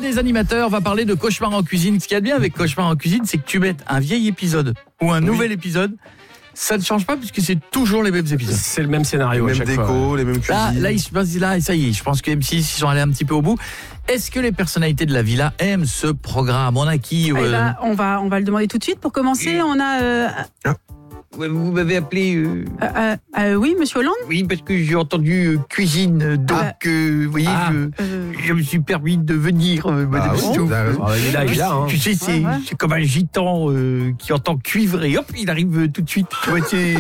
des animateurs va parler de Cauchemar en cuisine. Ce qu'il y a de bien avec Cauchemar en cuisine, c'est que tu mettes un vieil épisode ou un nouvel épisode, ça ne change pas puisque c'est toujours les mêmes épisodes. C'est le même scénario, les mêmes décos, les mêmes cuisines. Là, ça y est, je pense que M6 ils sont allés un petit peu au bout. Est-ce que les personnalités de la villa aiment ce programme? On a qui on va le demander tout de suite. Pour commencer, on a... Vous m'avez appelé oui, monsieur Hollande. Oui, parce que j'ai entendu cuisine, donc vous voyez, je me suis permis de venir, Madame Stouff. Tu sais, c'est comme un gitan qui entend cuivrer, hop, il arrive tout de suite. Ouais,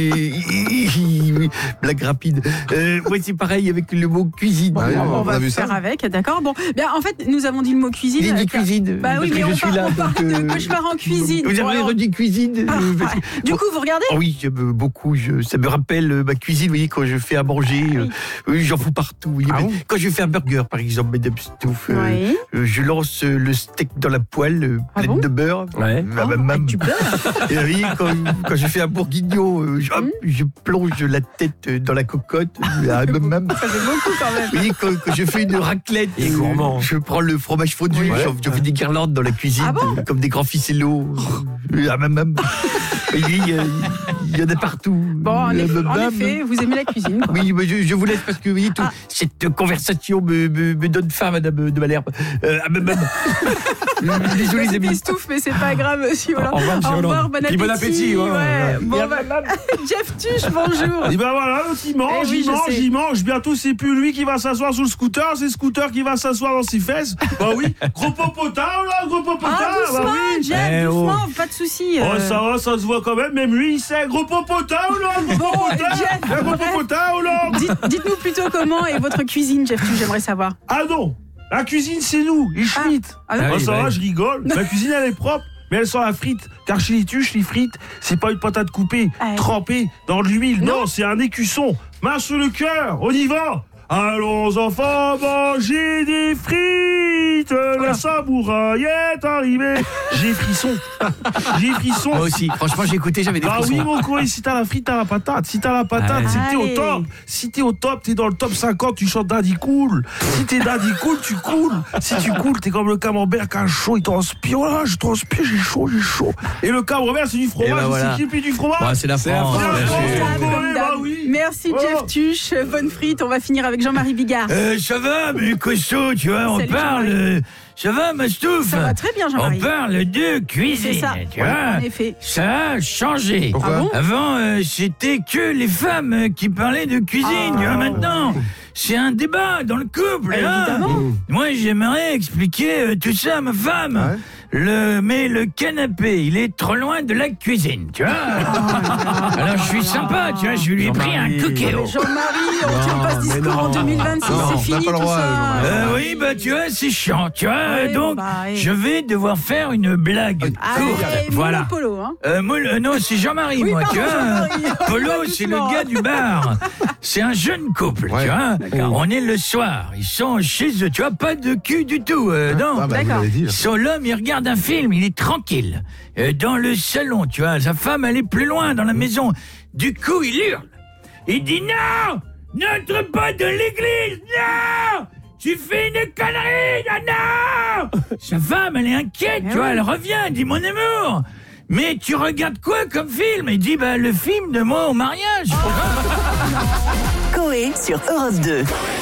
blague rapide. Ouais, c'est pareil avec le mot cuisine. On va faire avec, d'accord. Bon, bien, en fait, nous avons dit le mot cuisine. Il dit cuisine. Bah oui, mais on parle de Cauchemar en cuisine. Vous avez redit cuisine. Du coup, vous regardez? Oui, j'aime beaucoup. Ça me rappelle ma cuisine, vous voyez, quand je fais à manger, j'en fous partout. Voyez, quand je fais un burger, par exemple, Madame Stouff, je lance le steak dans la poêle pleine de beurre. Du beurre. Et oui, quand je fais un bourguignon, je plonge la tête dans la cocotte. Ça fait beaucoup quand même. Vous voyez, quand je fais une raclette, je prends le fromage fondu, je fais des guirlandes dans la cuisine, comme des grands ficellos. Il y en a partout. Bon, en effet, vous aimez la cuisine, quoi. Oui, mais je vous laisse parce que vous voyez, cette conversation me donne faim, Madame de Malherbe. Désolé, les amis. Stouff, mais c'est pas grave, monsieur Hollande. Au revoir, bon appétit. Bon appétit. Jeff Tuche, bonjour. Et ben voilà, il mange. Bientôt, c'est plus lui qui va s'asseoir sur le scooter, c'est le scooter qui va s'asseoir dans ses fesses. Bah oui, gros popotin, là, gros popotin. Doucement, Jeff, doucement, pas de soucis. Oh, ça va, ça se voit quand même. Même lui, il sait. Gros popotin, Hollande. Gros popotin, Hollande. Dites-nous plutôt comment est votre cuisine, Jeff Tuche, j'aimerais savoir. Ah non, la cuisine, c'est nous, les Schmitt. Ça va, je rigole. La cuisine, elle est propre. Mais elle sent la frite, car chez les Tuches, les frites, c'est pas une patate coupée, trempée dans de l'huile. Non, c'est un écusson. Main sur le cœur, on y va. Allons enfants manger des frites, la samouraï est arrivée. J'ai frisson. Moi aussi, franchement j'ai écouté, j'avais des frissons. Ah oui mon courrier, si t'as la frite, t'as la patate. Si t'as la patate, c'est que t'es au top. Si t'es au top, t'es dans le top 50, tu chantes Daddy Cool. Si t'es Daddy Cool, tu coules. Si tu coules, t'es comme le camembert qui a chaud, il transpire. Voilà, je transpire, j'ai chaud. Et le camembert, c'est du fromage, c'est qui puis du fromage. C'est la France. Merci Jeff Tuche, bonne frite, on va finir avec Jean-Marie Bigard. Ça va, mais costaud, tu vois, on parle... Ça va, ma Stouff? Ça va très bien, Jean-Marie. On parle de cuisine, c'est ça. Tu vois, en effet. Ça a changé. Pourquoi? Avant, c'était que les femmes qui parlaient de cuisine. Tu vois, maintenant, c'est un débat dans le couple. Évidemment. Moi, j'aimerais expliquer tout ça à ma femme. Mais le canapé, il est trop loin de la cuisine, tu vois. Alors, je suis sympa, tu vois, je lui ai pris un cookéo. Jean-Marie, on tient pas ce discours en 2026, c'est fini tout ça. Oui, bah, tu vois, c'est chiant, tu vois. Donc, je vais devoir faire une blague courte. Voilà. Polo, hein. Non, c'est Jean-Marie, moi, tu vois. Polo, c'est le gars du bar. C'est un jeune couple, tu vois. On est le soir, ils sont chez eux, tu vois, pas de cul du tout, non. D'accord. Ils sont l'homme, il regarde un film, il est tranquille. Dans le salon, tu vois, sa femme, elle est plus loin dans la maison. Du coup, il hurle. Il dit non, n'entre pas dans l'église, non, tu fais une connerie, non. Sa femme, elle est inquiète, tu vois, elle revient, elle dit mon amour. Mais tu regardes quoi comme film? Il dit le film de moi au mariage. Coé sur Europe 2.